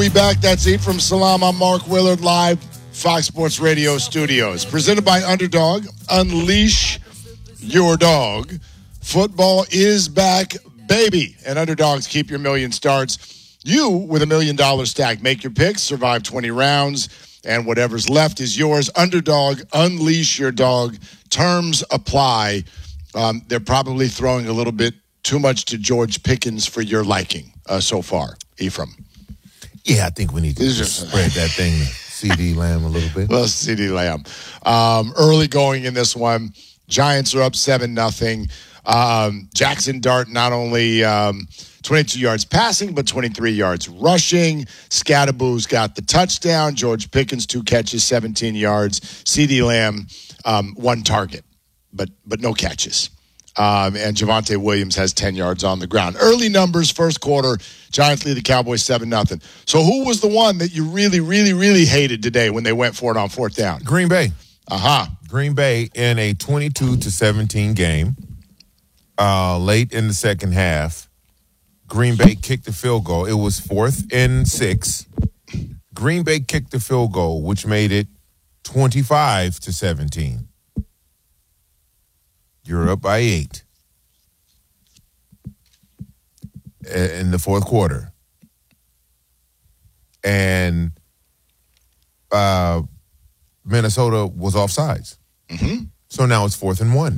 We back. That's Ephraim Salaam. I'm Mark Willard, live Fox Sports Radio studios. Presented by Underdog. Unleash your dog. Football is back, baby. And Underdogs keep your million starts. You with $1 million stack. Make your picks, survive 20 rounds, and whatever's left is yours. Underdog, unleash your dog. Terms apply. They're probably throwing a little bit too much to George Pickens for your liking so far, Ephraim. Yeah, I think we need to spread that thing to CD Lamb a little bit. Well, CD Lamb. Early going in this one. Giants are up 7-0. Jackson Dart not only 22 yards passing, but 23 yards rushing. Scatterboo's got the touchdown. George Pickens, 2 catches, 17 yards. CD Lamb, 1 target, but no catches. And Javonte Williams has 10 yards on the ground. Early numbers, first quarter, Giants lead the Cowboys 7-0. So who was the one that you really, really, really hated today when they went for it on fourth down? Green Bay. Green Bay in a 22-17 game. Late in the second half, Green Bay kicked the field goal. It was 4th and 6. Green Bay kicked the field goal, which made it 25-17. You're up by 8 in the fourth quarter. And Minnesota was offsides. Mm-hmm. So now it's 4th and 1.